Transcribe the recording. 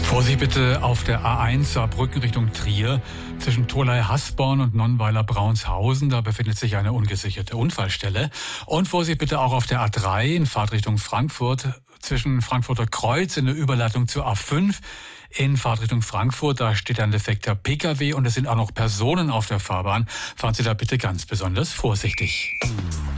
Vorsicht bitte auf der A1 Saarbrücken Richtung Trier. Zwischen Tholey-Hasborn und Nonnweiler-Braunshausen, da befindet sich eine ungesicherte Unfallstelle. Und Vorsicht bitte auch auf der A3 in Fahrtrichtung Frankfurt. Zwischen Frankfurter Kreuz in der Überleitung zur A5 in Fahrtrichtung Frankfurt. Da steht ein defekter Pkw und es sind auch noch Personen auf der Fahrbahn. Fahren Sie da bitte ganz besonders vorsichtig.